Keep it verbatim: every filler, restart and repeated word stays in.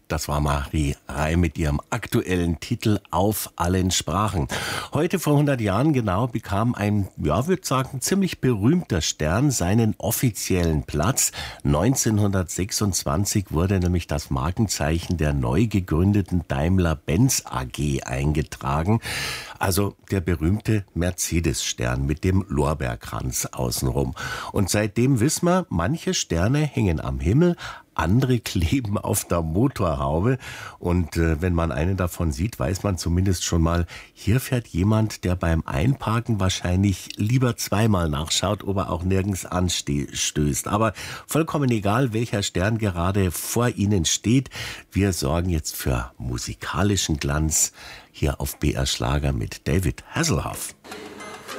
Das war Marie Reim mit ihrem aktuellen Titel Auf allen Sprachen. Heute vor hundert Jahren genau bekam ein, ja, würde sagen, ziemlich berühmter Stern seinen offiziellen Platz. neunzehnhundertsechsundzwanzig wurde nämlich das Markenzeichen der neu gegründeten Daimler-Benz A G eingetragen. Also der berühmte Mercedes-Stern mit dem Lorbeerkranz außenrum. Und seitdem wissen wir, manche Sterne hängen am Himmel, andere kleben auf der Motorhaube. Und äh, wenn man einen davon sieht, weiß man zumindest schon mal, hier fährt jemand, der beim Einparken wahrscheinlich lieber zweimal nachschaut, ob er auch nirgends anstößt. Aber vollkommen egal, welcher Stern gerade vor Ihnen steht. Wir sorgen jetzt für musikalischen Glanz hier auf B R Schlager mit David Hasselhoff.